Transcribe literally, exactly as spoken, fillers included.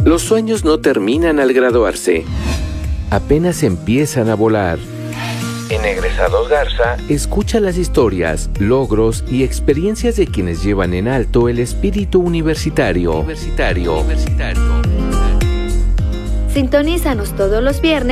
Los sueños no terminan al graduarse. Apenas empiezan a volar. En Egresados Garza, escucha las historias, logros y experiencias de quienes llevan en alto el espíritu universitario. Universitario. Universitario. Sintonízanos todos los viernes